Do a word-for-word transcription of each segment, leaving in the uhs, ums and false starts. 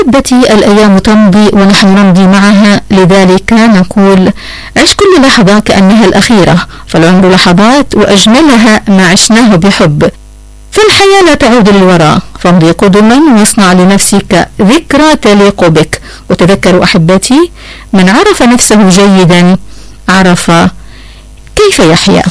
أحبتي، الأيام تمضي ونحن نمضي معها، لذلك نقول عش كل لحظة كأنها الأخيرة، فالعمر لحظات وأجملها ما عشناه بحب. فالحياة لا تعود للوراء، فامضي قدما واصنع لنفسك ذكرى تليق بك. وتذكروا أحبتي، من عرف نفسه جيدا عرف كيف يحيا.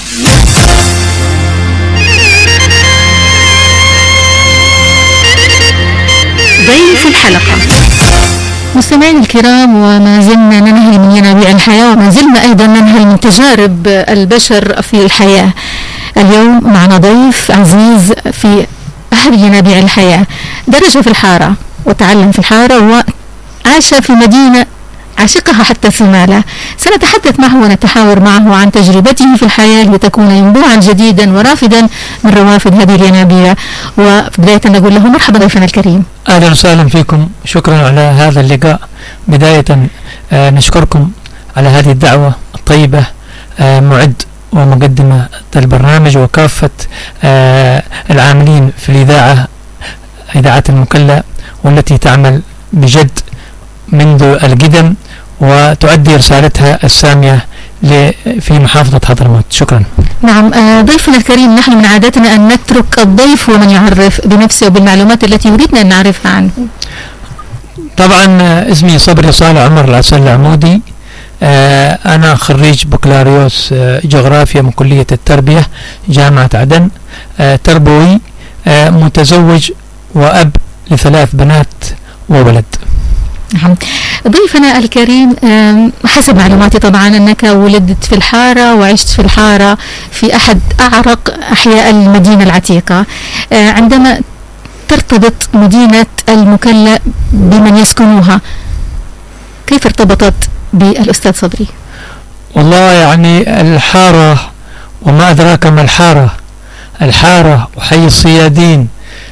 ضيف الحلقة مستمعين الكرام، وما زلنا ننهل من ينابيع الحياة، وما زلنا أيضا ننهل من تجارب البشر في الحياة. اليوم معنا ضيف عزيز في أحد ينابيع الحياة، درج في الحارة وتعلم في الحارة وعاش في مدينة عشقها حتى ثمالة. سنتحدث معه ونتحاور معه عن تجربته في الحياة لتكون ينبوعا جديدا ورافدا من روافد هذه الينابيع. وبداية نقول له مرحبا ضيفنا الكريم. أهلا وسهلا فيكم، شكرا على هذا اللقاء. بداية آه نشكركم على هذه الدعوة الطيبة. آه معد ومقدمة البرنامج وكافة آه العاملين في الإذاعة، إذاعة المكلا، والتي تعمل بجد منذ القدم وتؤدي رسالتها السامية في محافظة حضرموت. شكرا. نعم ضيفنا الكريم، نحن من عادتنا أن نترك الضيف ومن يعرف بنفسه وبالمعلومات التي يريدنا أن نعرفها عنه. طبعا اسمي صبري صالح عمر العسل العمودي. أنا خريج بكالوريوس جغرافيا من كلية التربية جامعة عدن، تربوي، متزوج وأب لثلاث بنات وولد. نعم ضيفنا الكريم، حسب معلوماتي طبعا أنك ولدت في الحارة وعشت في الحارة في أحد أعرق أحياء المدينة العتيقة. عندما ترتبط مدينة المكلا بمن يسكنوها، كيف ارتبطت بالأستاذ صبري؟ والله يعني الحارة وما أدراك ما الحارة، الحارة وحي الصيادين،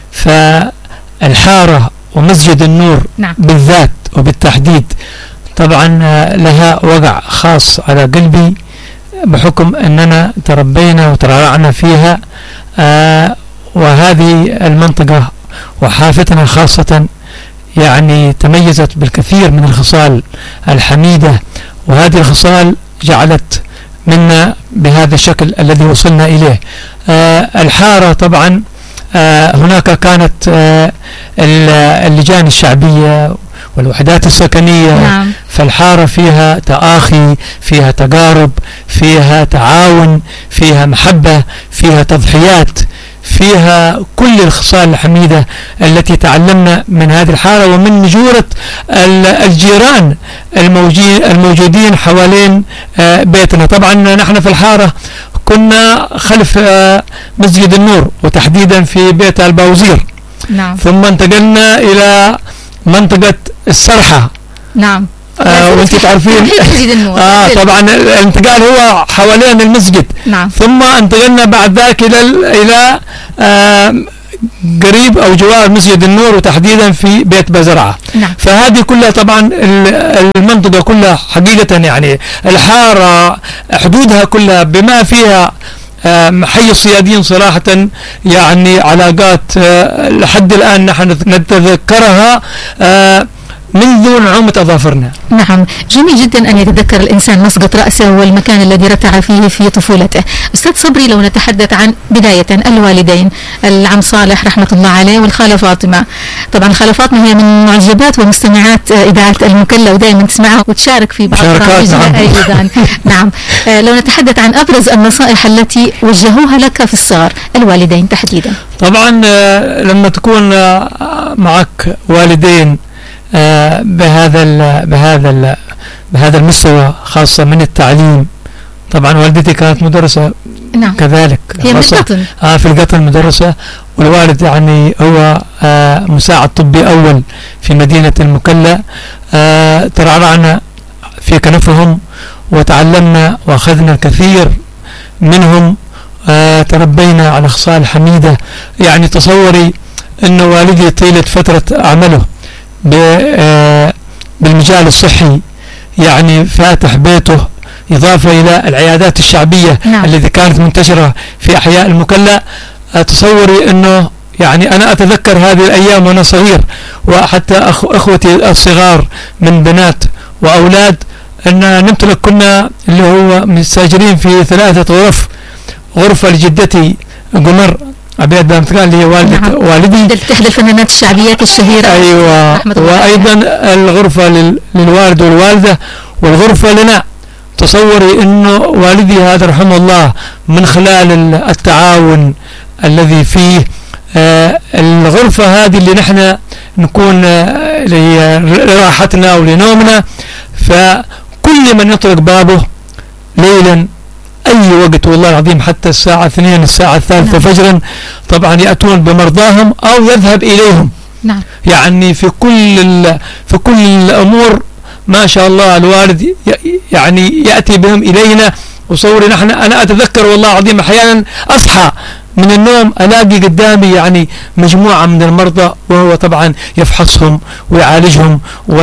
فالحارة ومسجد النور نعم. بالذات وبالتحديد طبعا لها وقع خاص على قلبي بحكم أننا تربينا وترعرعنا فيها. آه وهذه المنطقة وحافتنا خاصة يعني تميزت بالكثير من الخصال الحميدة، وهذه الخصال جعلت منا بهذا الشكل الذي وصلنا إليه. آه الحارة طبعا آه هناك كانت آه اللجان الشعبية والوحدات السكنية. نعم. فالحارة فيها تآخي، فيها تقارب، فيها تعاون، فيها محبة، فيها تضحيات، فيها كل الخصال الحميدة التي تعلمنا من هذه الحارة ومن نجورة الجيران الموجودين حوالين بيتنا. طبعا نحن في الحارة كنا خلف مسجد النور وتحديدا في بيت الباوزير. نعم. ثم انتقلنا إلى منطقة السرحة. نعم. آه وانت تعرفين آه طبعا الانتقال هو حوالين المسجد. نعم. ثم انتقلنا بعد ذاك إلى إلى آه قريب أو جوار مسجد النور وتحديدا في بيت بزرعة. نعم. فهذه كلها طبعا المنطقة كلها حقيقة يعني الحارة حدودها كلها بما فيها حي الصيادين صراحة يعني علاقات لحد الآن نحن نتذكرها منذ نعومة أظافرنا. نعم جميل جدا أن يتذكر الإنسان مسقط رأسه والمكان الذي رتع فيه في طفولته. أستاذ صبري، لو نتحدث عن بداية الوالدين، العم صالح رحمة الله عليه والخالة فاطمة. طبعا الخالة فاطمة هي من معجبات ومستمعات إذاعة المكلا ودائما تسمعها وتشارك في بعض برامجها أيضا. نعم لو نتحدث عن أبرز النصائح التي وجهوها لك في الصغر، الوالدين تحديدا. طبعا لما تكون معك والدين آه بهذا ال بهذا ال بهذا المستوى خاصة من التعليم. طبعا والدتي كانت مدرسة. نعم. كذلك هي من القطن. آه في القطن مدرسة، والوالد يعني هو آه مساعد طبي أول في مدينة المكلا. آه ترعرعنا في كنفهم وتعلمنا وأخذنا الكثير منهم. آه تربينا على خصال حميدة. يعني تصوري أن والدي طيلة فترة عمله بالمجال الصحي يعني فاتح بيته إضافة إلى العيادات الشعبية. نعم. التي كانت منتشرة في أحياء المكلا. تصوري أنه يعني أنا أتذكر هذه الأيام وأنا صغير، وحتى أخ أخوتي الصغار من بنات وأولاد، أن نمتلك كنا اللي هو مستأجرين في ثلاثة غرف، غرفة لجدتي قمر عبيد بامثقال اللي هي والدة نعم. والدي، إحدى الفنانات الشعبيات الشهيرة. أيوة. وأيضا الغرفة للوالد والوالدة، والغرفة لنا. تصوري انه والدي هذا رحمه الله من خلال التعاون الذي فيه آه الغرفة هذه اللي نحن نكون آه لراحتنا ولنومنا، فكل من يطرق بابه ليلا اي وقت والله العظيم حتى الساعة اثنين الساعة الثالثة نعم. فجرا طبعا يأتون بمرضاهم او يذهب اليهم نعم. يعني في كل في كل الامور ما شاء الله الوالد يعني يأتي بهم إلينا. وصوري نحن أنا أتذكر والله العظيم أحيانا أصحى من النوم ألاقي قدامي يعني مجموعة من المرضى، وهو طبعا يفحصهم ويعالجهم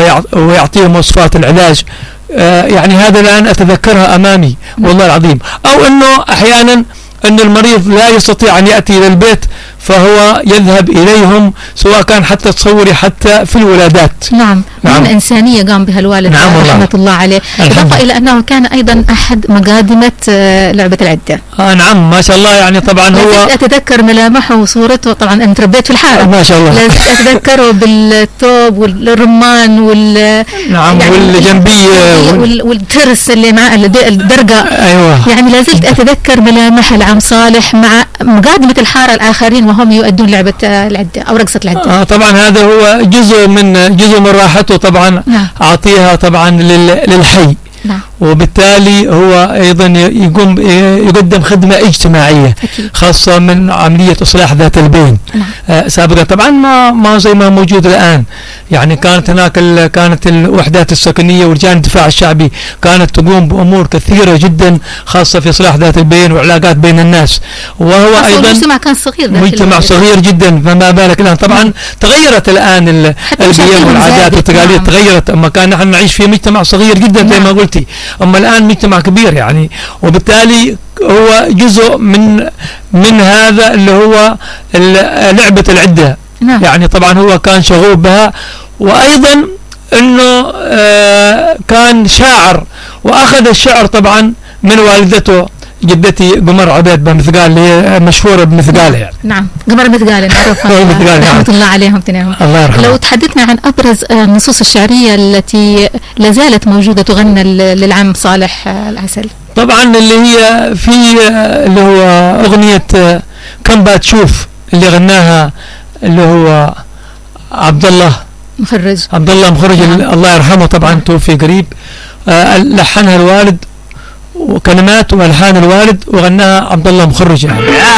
ويعطيهم وصفات العلاج. آه يعني هذا الآن أتذكرها أمامي والله العظيم. أو أنه أحيانا أن المريض لا يستطيع أن يأتي إلى البيت فهو يذهب إليهم، سواء كان حتى تصوري حتى في الولادات. نعم. نعم. إنسانية قام بها الوالد نعم رحمة الله عليه، إضافة إلى أنه كان أيضا أحد مقادمة لعبة العدة. آه نعم ما شاء الله. يعني طبعا هو أتذكر ملامحه وصورته، طبعا أنا تربيت في الحارة ما شاء الله، أتذكره بالثوب والرمان وال نعم يعني والجنبية وال... والترس اللي مع الدرقة. أيوة. يعني لازلت أتذكر ملامح العم صالح مع مقادمة الحارة الآخرين وهم يؤدون لعبة العدة أو رقصة العدة. آه طبعا هذا هو جزء من جزء من راحته طبعا. نعم. أعطيها طبعا للحي. نعم. وبالتالي هو أيضا يقوم يقدم خدمة اجتماعية أكيد. خاصة من عملية إصلاح ذات البين. نعم. آه سابقا طبعا ما ما زي ما موجود الآن. يعني كانت هناك كانت الوحدات السكنية ورجال الدفاع الشعبي كانت تقوم بأمور كثيرة جدا خاصة في إصلاح ذات البين وعلاقات بين الناس. وهو أيضا المجتمع كان صغير، مجتمع صغير جدا، فما بالك الآن طبعا. نعم. تغيرت الآن القيم والعادات والتقاليد. نعم. تغيرت. أما كان نحن نعيش في مجتمع صغير جدا. نعم. زي ما قلتي، أما الآن مجتمع كبير يعني. وبالتالي هو جزء من من هذا اللي هو لعبة العدة. نعم. يعني طبعا هو كان شغوف بها، وأيضا أنه آه كان شاعر، وأخذ الشعر طبعا من والدته جدتي قمر عبيد بمثقال اللي هي مشهورة بمثقال يعني. نعم قمر مثقال نعرفها رحمة الله عليهم تنهم. الله يرحمه. لو تحدثنا عن أبرز النصوص الشعرية التي لا زالت موجودة تغنى للعم صالح العسل. طبعا اللي هي في اللي هو أغنية كم بتشوف اللي غناها اللي هو عبد الله مخرج عبد الله مخرج. نعم. الله يرحمه طبعا توفي قريب. آه لحنها الوالد وكلمات والحان الوالد وغناها عبد الله مخرج يعني.